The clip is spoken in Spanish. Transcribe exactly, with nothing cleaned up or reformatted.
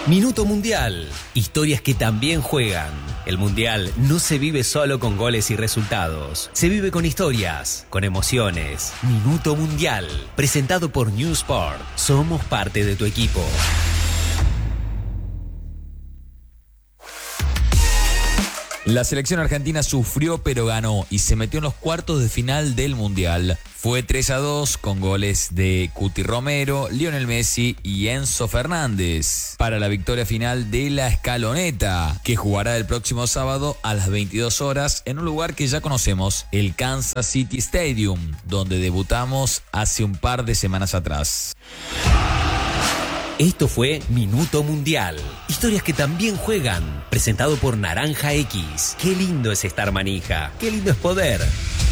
Minuto Mundial. Historias que también juegan. El Mundial no se vive solo con goles y resultados. Se vive con historias, con emociones. Minuto Mundial. Presentado por New Sport. Somos parte de tu equipo. La selección argentina sufrió pero ganó y se metió en los cuartos de final del Mundial. Fue tres a dos con goles de Cuti Romero, Lionel Messi y Enzo Fernández para la victoria final de la Escaloneta, que jugará el próximo sábado a las veintidós horas en un lugar que ya conocemos, el Kansas City Stadium, donde debutamos hace un par de semanas atrás. Esto fue Minuto Mundial. Historias que también juegan. Presentado por Naranja X. Qué lindo es estar manija. Qué lindo es poder.